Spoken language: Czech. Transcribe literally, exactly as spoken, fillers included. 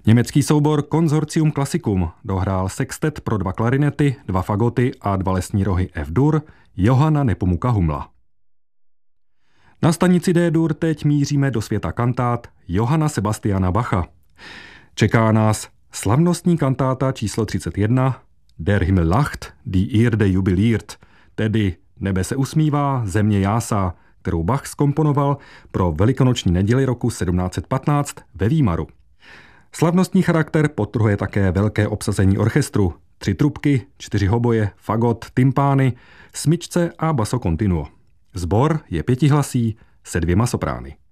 Německý soubor Consortium Classicum dohrál sextet pro dva klarinety, dva fagoty a dva lesní rohy F-dur Johanna Nepomuka Hummla. Na stanici D-dur teď míříme do světa kantát Johanna Sebastiana Bacha. Čeká nás slavnostní kantáta číslo třicet jedna Der Himmel lacht, die Erde jubiliert, tedy Nebe se usmívá, země jásá, kterou Bach zkomponoval pro velikonoční neděli roku sedmnáct set patnáct ve Výmaru. Slavnostní charakter podtrhuje také velké obsazení orchestru, tři trubky, čtyři hoboje, fagot, tympány, smyčce a basso continuo. Sbor je pětihlasý se dvěma soprány.